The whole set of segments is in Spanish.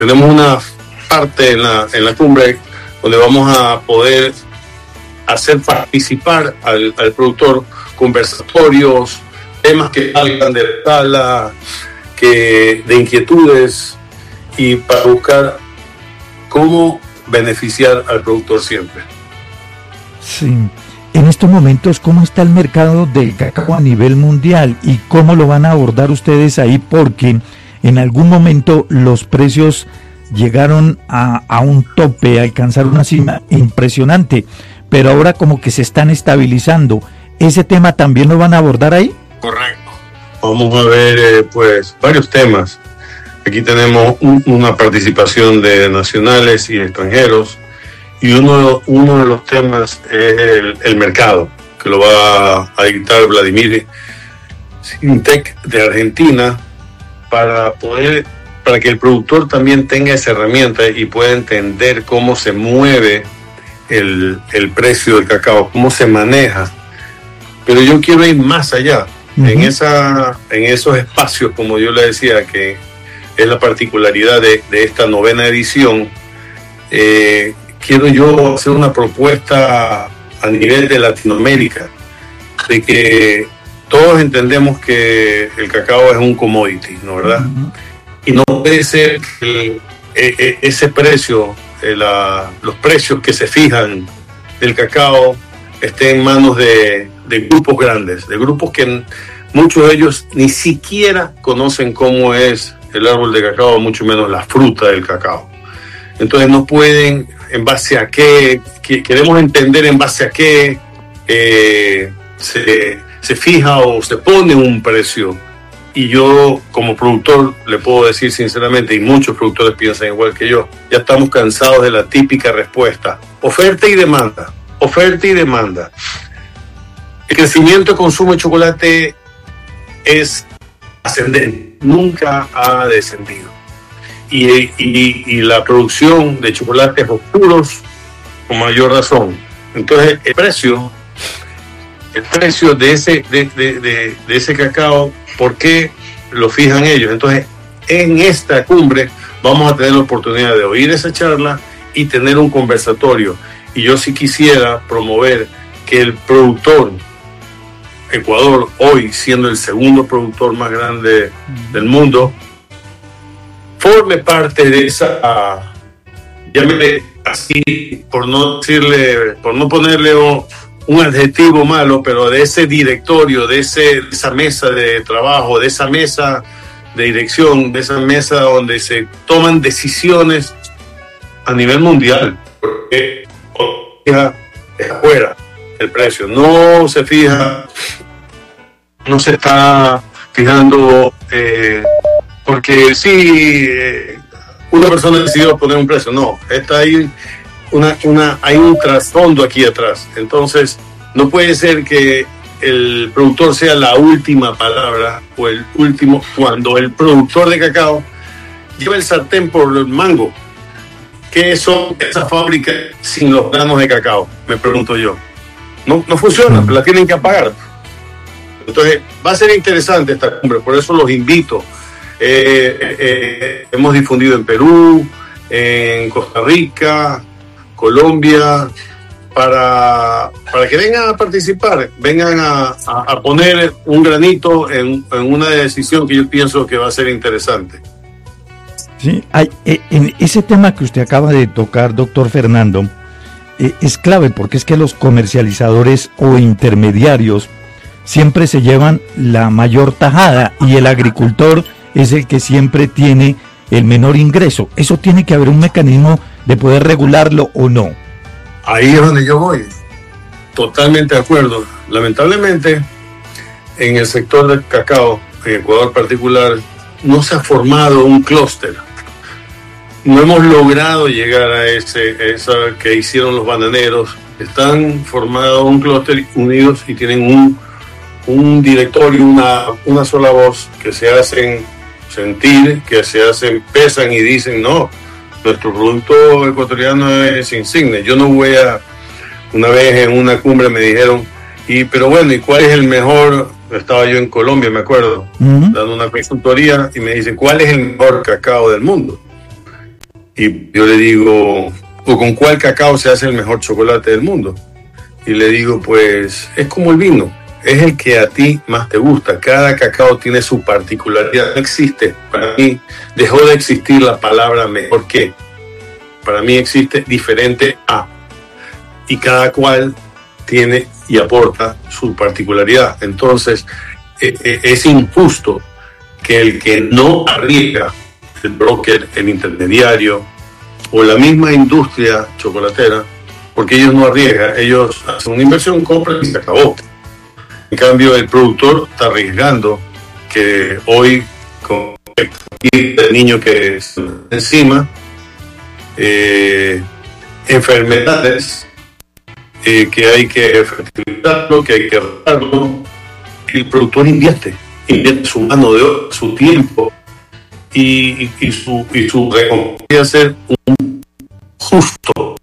tenemos una parte en la cumbre donde vamos a poder hacer participar al productor, conversatorios, temas que salgan de la sala, de inquietudes, y para buscar cómo beneficiar al productor siempre. Sí. En estos momentos, ¿cómo está el mercado del cacao a nivel mundial y cómo lo van a abordar ustedes ahí? Porque en algún momento los precios llegaron a un tope, a alcanzar una cima impresionante, pero ahora como que se están estabilizando. ¿Ese tema también lo van a abordar ahí? Correcto. Vamos a ver pues varios temas. Aquí tenemos una participación de nacionales y extranjeros, y uno de los temas es el mercado, que lo va a dictar Vladimir Sintec de Argentina, para que el productor también tenga esa herramienta y pueda entender cómo se mueve el precio del cacao, cómo se maneja. Pero yo quiero ir más allá. En esos espacios, como yo le decía, que es la particularidad de esta 9ª edición, quiero yo hacer una propuesta a nivel de Latinoamérica, de que todos entendemos que el cacao es un commodity, ¿no, verdad? Y no puede ser que ese precio, los precios que se fijan del cacao estén en manos de grupos grandes, de grupos que muchos de ellos ni siquiera conocen cómo es el árbol de cacao, mucho menos la fruta del cacao. Entonces no pueden, en base a qué, queremos entender en base a qué se fija o se pone un precio. Y yo, como productor, le puedo decir sinceramente, y muchos productores piensan igual que yo, ya estamos cansados de la típica respuesta: oferta y demanda, oferta y demanda. El crecimiento de consumo de chocolate es ascendente, nunca ha descendido. Y la producción de chocolates oscuros con mayor razón. Entonces el precio de ese cacao, ¿por qué lo fijan ellos? Entonces en esta cumbre vamos a tener la oportunidad de oír esa charla y tener un conversatorio. Y yo sí quisiera promover que el productor, Ecuador hoy siendo el segundo productor más grande del mundo, forme parte de esa, llámele así, por no ponerle un adjetivo malo, pero de ese directorio, de esa mesa de trabajo, de esa mesa de dirección, de esa mesa donde se toman decisiones a nivel mundial, porque es afuera el precio, no se está fijando porque sí, una persona decidió poner un precio. No, hay un trasfondo aquí atrás. Entonces, no puede ser que el productor sea la última palabra o el último, cuando el productor de cacao lleva el sartén por el mango. ¿Qué son esas fábricas sin los granos de cacao? Me pregunto yo. No funciona, la tienen que apagar. Entonces, va a ser interesante esta cumbre, por eso los invito. Hemos difundido en Perú, en Costa Rica, Colombia, para que vengan a participar, vengan a poner un granito en una decisión que yo pienso que va a ser interesante. Sí, en ese tema que usted acaba de tocar, doctor Fernando, es clave, porque es que los comercializadores o intermediarios siempre se llevan la mayor tajada y el agricultor es el que siempre tiene el menor ingreso. Eso tiene que haber un mecanismo de poder regularlo, ¿o no? Ahí es donde yo voy. Totalmente de acuerdo. Lamentablemente, en el sector del cacao, en Ecuador en particular, no se ha formado un clúster. No hemos logrado llegar a esa que hicieron los bananeros. Están formados un clúster unidos y tienen un directorio, una sola voz, que se hacen sentir, que pesan y dicen: no, nuestro producto ecuatoriano es insigne. Yo no voy una vez en una cumbre me dijeron, pero bueno, ¿y cuál es el mejor? Estaba yo en Colombia, me acuerdo, dando una consultoría, y me dicen, ¿cuál es el mejor cacao del mundo? Y yo le digo, ¿o con cuál cacao se hace el mejor chocolate del mundo? Y le digo, pues es como el vino, es el que a ti más te gusta. Cada cacao tiene su particularidad. No existe, para mí dejó de existir la palabra mejor que. Para mí existe diferente a. Y cada cual tiene y aporta su particularidad. Entonces, es injusto que el que no arriesga, el broker, el intermediario o la misma industria chocolatera, porque ellos no arriesgan, ellos hacen una inversión, compran y se acabó. En cambio, el productor está arriesgando, que hoy con el niño que es encima, enfermedades, que hay que fertilizarlo, que hay que regarlo, el productor invierte su mano de obra, su tiempo y su recompensa ser un justo.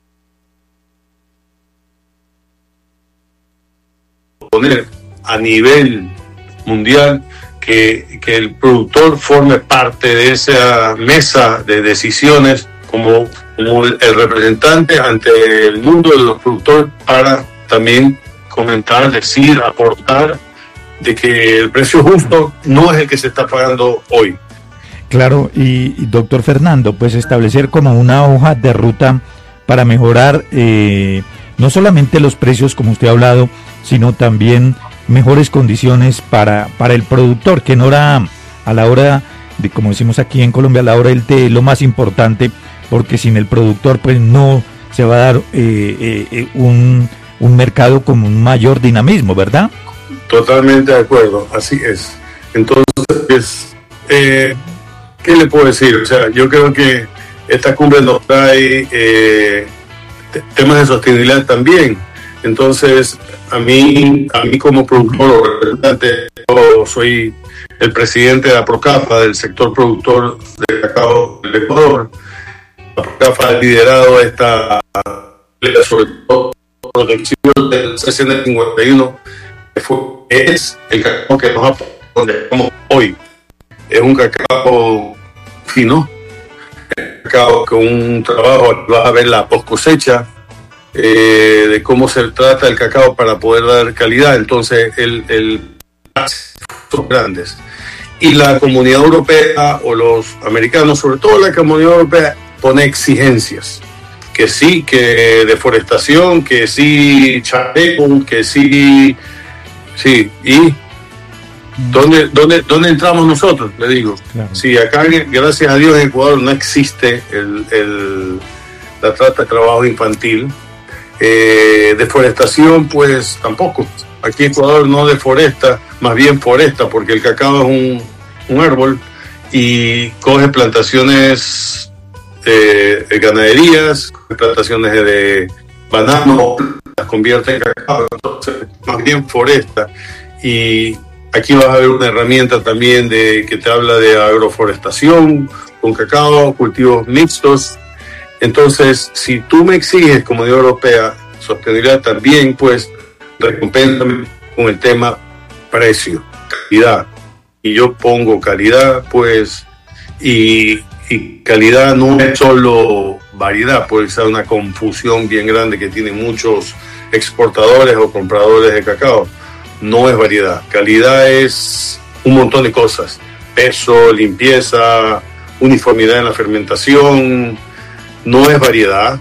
Poner a nivel mundial que el productor forme parte de esa mesa de decisiones como el representante ante el mundo de los productores, para también comentar, decir, aportar de que el precio justo no es el que se está pagando hoy. Claro, y doctor Fernando, pues establecer como una hoja de ruta para mejorar no solamente los precios, como usted ha hablado, sino también mejores condiciones para el productor, que no era a la hora de, como decimos aquí en Colombia, a la hora del té, lo más importante, porque sin el productor pues no se va a dar un mercado con un mayor dinamismo, ¿verdad? Totalmente de acuerdo, así es. Entonces, ¿qué le puedo decir? O sea, yo creo que esta cumbre nos trae temas de sostenibilidad también. Entonces, a mí como productor o representante, yo soy el presidente de la Procafa, del sector productor de cacao del Ecuador. La Procafa ha liderado esta, sobre todo, protección del CCN51, es el cacao que nos aportamos hoy. Es un cacao fino, cacao con un trabajo, vas a ver la post cosecha, de cómo se trata el cacao para poder dar calidad. Entonces, son grandes. Y la comunidad europea o los americanos, sobre todo la comunidad europea, pone exigencias. Que sí, que deforestación, que sí, chaleco, que sí. Sí, y ¿dónde entramos nosotros? Le digo. Claro. Sí, acá, gracias a Dios, en Ecuador no existe la trata de trabajo infantil. Deforestación, pues tampoco. Aquí Ecuador no deforesta, más bien foresta, porque el cacao es un árbol y coge plantaciones de ganaderías, plantaciones de banano, las convierte en cacao, entonces más bien foresta. Y aquí vas a ver una herramienta también que te habla de agroforestación con cacao, cultivos mixtos. Entonces, si tú me exiges, como Unión Europea, sostenibilidad también, pues recompénsame con el tema precio, calidad. Y yo pongo calidad, pues, y calidad no es solo variedad, puede ser una confusión bien grande que tienen muchos exportadores o compradores de cacao. No es variedad, calidad es un montón de cosas: peso, limpieza, uniformidad en la fermentación. No es variedad,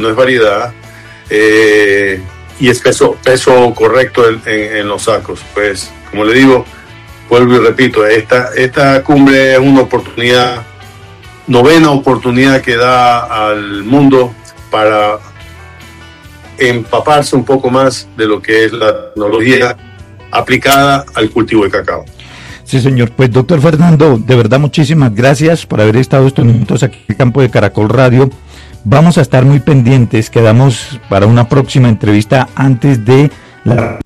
y es peso correcto en los sacos. Pues, como le digo, vuelvo y repito, esta cumbre es una oportunidad, novena oportunidad que da al mundo para empaparse un poco más de lo que es la tecnología aplicada al cultivo de cacao. Sí, señor. Pues, doctor Fernando, de verdad muchísimas gracias por haber estado estos minutos aquí en el campo de Caracol Radio. Vamos a estar muy pendientes, quedamos para una próxima entrevista antes de la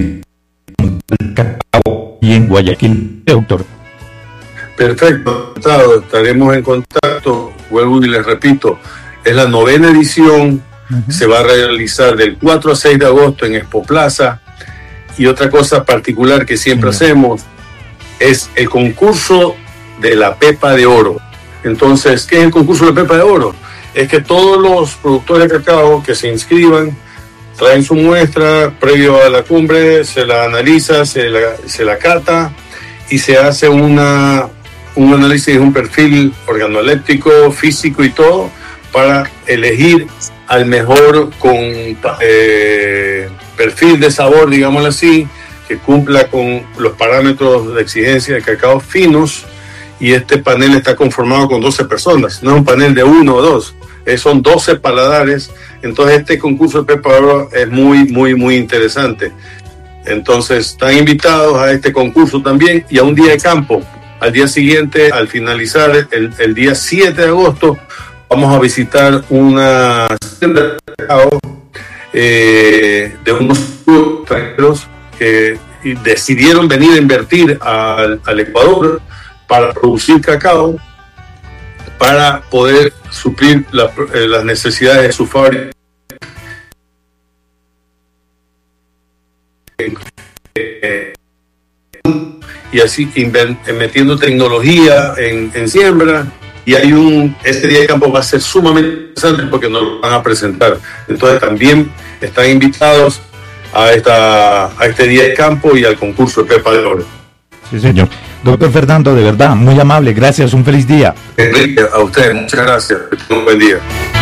cacao y en Guayaquil, doctor. Perfecto, estaremos en contacto. Vuelvo y les repito, es la novena edición, se va a realizar del 4 a 6 de agosto en Expo Plaza. Y otra cosa particular que siempre hacemos es el concurso de la pepa de oro. Entonces, ¿qué es el concurso de la pepa de oro? es que todos los productores de cacao que se inscriban traen su muestra previo a la cumbre, se la analiza, se la cata y se hace un análisis de un perfil organoléptico, físico y todo para elegir al mejor con perfil de sabor, digámoslo así, que cumpla con los parámetros de exigencia de cacao finos. Y este panel está conformado con 12 personas, no es un panel de 1 o 2, son 12 paladares. Entonces este concurso de Pepa de Oro es muy, muy, muy interesante. Entonces están invitados a este concurso también y a un día de campo. Al día siguiente, al finalizar el día 7 de agosto, vamos a visitar una tienda de cacao de unos extranjeros que decidieron venir a invertir al Ecuador para producir cacao, para poder suplir las necesidades de su fábrica. Y así metiendo tecnología en siembra, y este día de campo va a ser sumamente interesante porque nos lo van a presentar. Entonces también están invitados a este día de campo y al concurso de Pepa de Oro. Sí, señor. Doctor Fernando, de verdad, muy amable, gracias, un feliz día. Enrique, a usted, muchas gracias, un buen día.